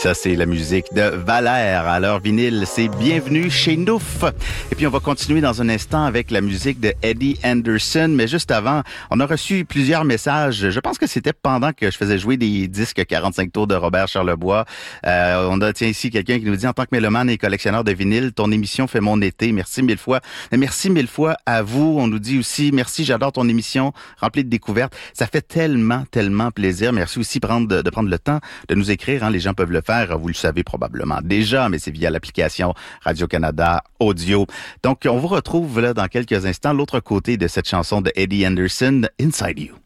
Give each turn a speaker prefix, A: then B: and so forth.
A: Ça, c'est la musique de Valère. À l'heure vinyle, c'est Bienvenue chez Nouf. Et puis, on va continuer dans un instant avec la musique de Eddie Anderson. Mais juste avant, on a reçu plusieurs messages. Je pense que c'était pendant que je faisais jouer des disques 45 tours de Robert Charlebois. On a, ici quelqu'un qui nous dit, en tant que mélomane et collectionneur de vinyle, ton émission fait mon été. Merci mille fois. Merci mille fois à vous. On nous dit aussi, merci, j'adore ton émission, remplie de découvertes. Ça fait tellement plaisir. Merci aussi de prendre le temps de nous écrire. Les gens peuvent le faire, vous le savez probablement déjà, mais c'est via l'application Radio-Canada Audio. Donc, on vous retrouve là dans quelques instants, l'autre côté de cette chanson de Eddie Anderson, Inside You.